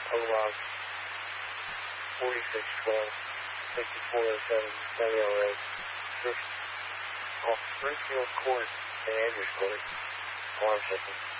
O-Log 4612, 6407, Samuel Road, off Springfield Court and Andrews Court, alarm system.